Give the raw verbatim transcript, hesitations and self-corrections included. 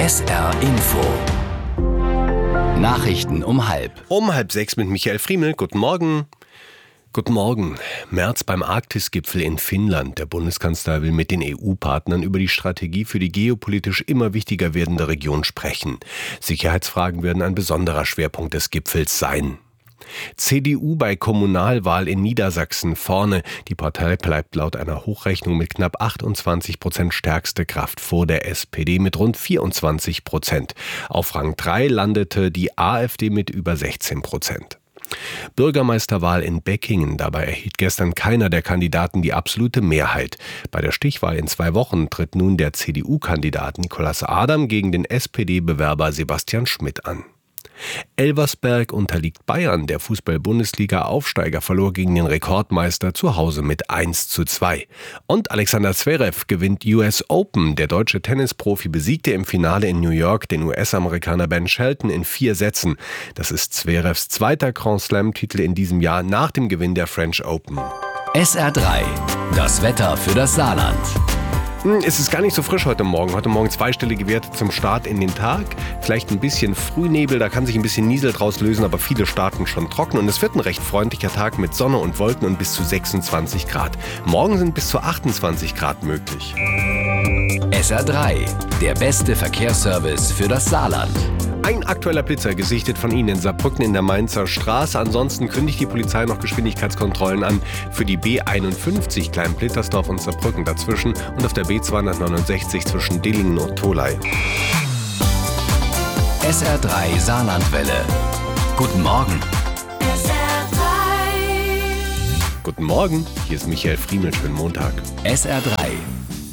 S R Info. Nachrichten um halb. Um halb sechs mit Michael Friemel. Guten Morgen. Guten Morgen. März beim Arktisgipfel in Finnland. Der Bundeskanzler will mit den E U-Partnern über die Strategie für die geopolitisch immer wichtiger werdende Region sprechen. Sicherheitsfragen werden ein besonderer Schwerpunkt des Gipfels sein. C D U bei Kommunalwahl in Niedersachsen vorne. Die Partei bleibt laut einer Hochrechnung mit knapp achtundzwanzig Prozent stärkste Kraft vor der S P D mit rund vierundzwanzig Prozent. Auf Rang drei landete die AfD mit über sechzehn Prozent. Bürgermeisterwahl in Beckingen. Dabei erhielt gestern keiner der Kandidaten die absolute Mehrheit. Bei der Stichwahl in zwei Wochen tritt nun der C D U-Kandidat Nicolas Adam gegen den S P D-Bewerber Sebastian Schmidt an. Elversberg unterliegt Bayern. Der Fußball-Bundesliga-Aufsteiger verlor gegen den Rekordmeister zu Hause mit eins zu zwei. Und Alexander Zverev gewinnt U S Open. Der deutsche Tennisprofi besiegte im Finale in New York den U S-Amerikaner Ben Shelton in vier Sätzen. Das ist Zverevs zweiter Grand-Slam-Titel in diesem Jahr nach dem Gewinn der French Open. S R drei. Das Wetter für das Saarland. Es ist gar nicht so frisch heute Morgen. Heute Morgen zweistellige Werte zum Start in den Tag. Vielleicht ein bisschen Frühnebel, da kann sich ein bisschen Niesel draus lösen, aber viele starten schon trocken. Und es wird ein recht freundlicher Tag mit Sonne und Wolken und bis zu sechsundzwanzig Grad. Morgen sind bis zu achtundzwanzig Grad möglich. S R drei. Der beste Verkehrsservice für das Saarland. Ein aktueller Blitzer gesichtet von Ihnen in Saarbrücken in der Mainzer Straße. Ansonsten kündigt die Polizei noch Geschwindigkeitskontrollen an für die B einundfünfzig Klein-Blittersdorf und Saarbrücken dazwischen und auf der B zweihundertneunundsechzig zwischen Dillingen und Tholey. S R drei Saarlandwelle. Guten Morgen. S R drei. Guten Morgen, hier ist Michael Friemel. Schönen Montag. S R drei.